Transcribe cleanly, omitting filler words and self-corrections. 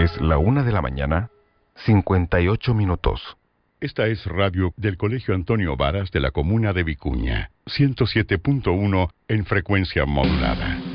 Es la 1:58 a.m. Esta es radio del Colegio Antonio Varas de la comuna de Vicuña, 107.1 en frecuencia modulada.